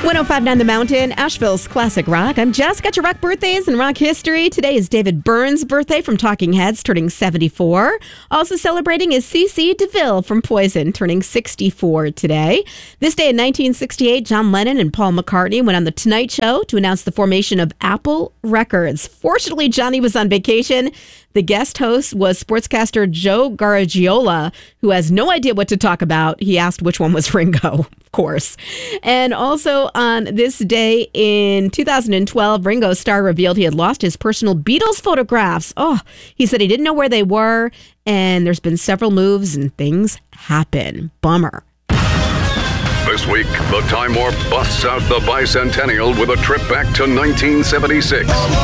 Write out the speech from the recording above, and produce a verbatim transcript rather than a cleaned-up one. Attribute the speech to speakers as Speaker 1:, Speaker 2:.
Speaker 1: one oh five point nine The Mountain, Asheville's classic rock. I'm Jess. Got your rock birthdays and rock history. Today is David Byrne's birthday from Talking Heads, turning seventy-four. Also celebrating is CeCe DeVille from Poison, turning sixty-four today. This day in nineteen sixty-eight, John Lennon and Paul McCartney went on The Tonight Show to announce the formation of Apple Records. Fortunately, Johnny was on vacation. The guest host was sportscaster Joe Garagiola, who has no idea what to talk about. He asked which one was Ringo, of course. And also on this day in two thousand twelve, Ringo's star revealed he had lost his personal Beatles photographs. Oh, he said he didn't know where they were, and there's been several moves and things happen. Bummer.
Speaker 2: This week, the Time Warp busts out the bicentennial with a trip back to nineteen seventy-six.